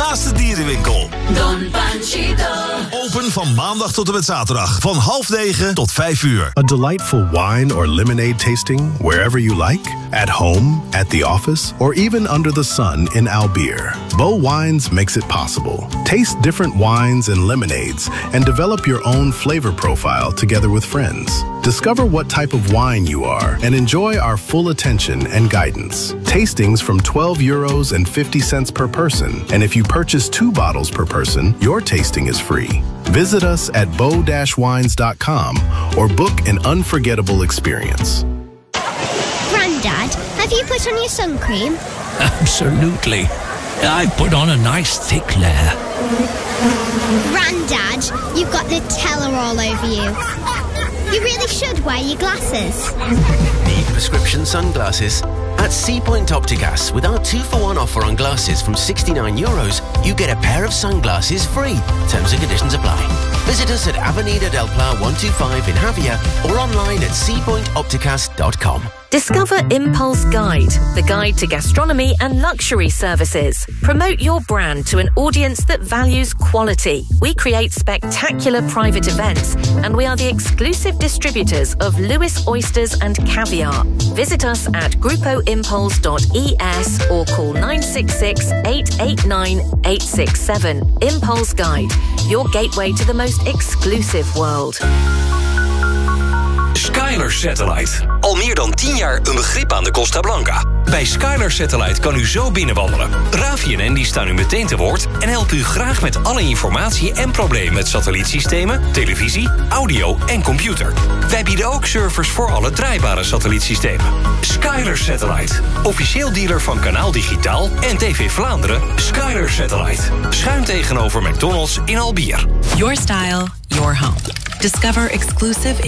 naast de dierenwinkel. Don Panchito. Open van maandag tot en met zaterdag. Van 8:30 tot 5:00. A delightful wine or lemonade tasting wherever you like. At home, at the office, or even under the sun in Albeer. Bo Wines makes it possible. Taste different wines and lemonades and develop your own flavor profile together with friends. Discover what type of wine you are and enjoy our full attention and guidance. Tastings from €12.50 per person. And if you purchase 2 bottles per person, your tasting is free. Visit us at bo-wines.com or book an unforgettable experience. Grandad, have you put on your sun cream? Absolutely. I put on a nice thick layer. Grandad, you've got Nutella all over you. You really should wear your glasses. Need prescription sunglasses? At Seapoint Opticas, with our 2-for-1 offer on glasses from €69, you get a pair of sunglasses free. Terms and conditions apply. Visit us at Avenida del Pla 125 in Javia or online at seapointopticas.com. Discover Impulse Guide, the guide to gastronomy and luxury services. Promote your brand to an audience that values quality. We create spectacular private events, and we are the exclusive distributors of Lewis Oysters and Caviar. Visit us at grupoimpulse.es or call 966-889-867. Impulse Guide, your gateway to the most exclusive world. Skyler Satellite. Al meer dan 10 jaar een begrip aan de Costa Blanca. Bij Skyler Satellite kan u zo binnenwandelen. Ravi en Andy staan u meteen te woord en helpen u graag met alle informatie en problemen met satellietsystemen, televisie, audio en computer. Wij bieden ook servers voor alle draaibare satellietsystemen. Skyler Satellite. Officieel dealer van Kanaal Digitaal en TV Vlaanderen. Skyler Satellite. Schuin tegenover McDonald's in Albier. Your style, your home. Discover exclusive